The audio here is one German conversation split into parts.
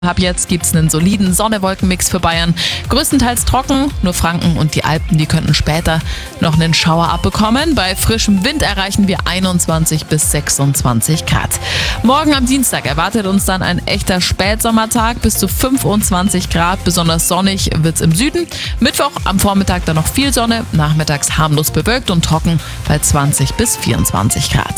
Ab jetzt gibt's einen soliden Sonne-Wolken-Mix für Bayern. Größtenteils trocken, nur Franken und die Alpen, die könnten später noch einen Schauer abbekommen. Bei frischem Wind erreichen wir 21 bis 26 Grad. Morgen am Dienstag erwartet uns dann ein echter Spätsommertag bis zu 25 Grad. Besonders sonnig wird's im Süden. Mittwoch am Vormittag dann noch viel Sonne, nachmittags harmlos bewölkt und trocken bei 20 bis 24 Grad.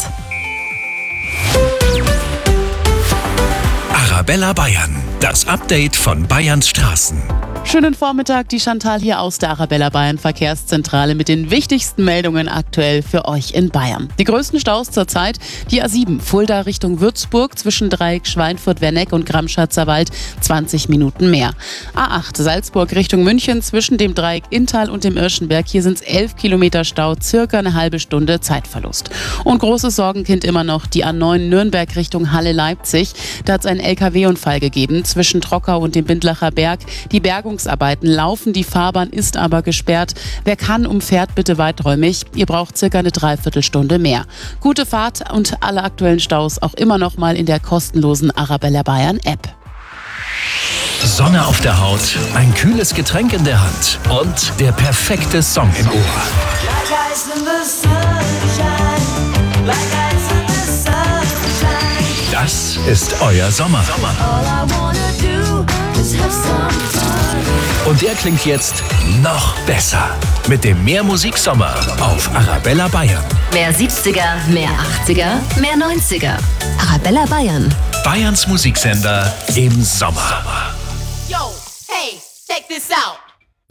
Arabella Bayern, das Update von Bayerns Straßen. Schönen Vormittag, die Chantal hier aus der Arabella Bayern Verkehrszentrale mit den wichtigsten Meldungen aktuell für euch in Bayern. Die größten Staus zurzeit, die A7 Fulda Richtung Würzburg zwischen Dreieck Schweinfurt-Werneck und Gramschatzer-Wald 20 Minuten mehr. A8 Salzburg Richtung München zwischen dem Dreieck Inntal und dem Irschenberg, hier sind es 11 Kilometer Stau, circa eine halbe Stunde Zeitverlust. Und großes Sorgenkind immer noch die A9 Nürnberg Richtung Halle-Leipzig. Da hat es einen LKW-Unfall gegeben zwischen Trockau und dem Bindlacher Berg. Die Bergungsarbeiten laufen, die Fahrbahn ist aber gesperrt. Wer kann, umfährt bitte weiträumig. Ihr braucht circa eine Dreiviertelstunde mehr. Gute Fahrt und alle aktuellen Staus auch immer noch mal in der kostenlosen Arabella Bayern App. Sonne auf der Haut, ein kühles Getränk in der Hand und der perfekte Song im Ohr. Das ist euer Sommer. Und der klingt jetzt noch besser. Mit dem Mehr-Musik-Sommer auf Arabella Bayern. Mehr 70er, mehr 80er, mehr 90er. Arabella Bayern. Bayerns Musiksender im Sommer. Yo, hey, check this out.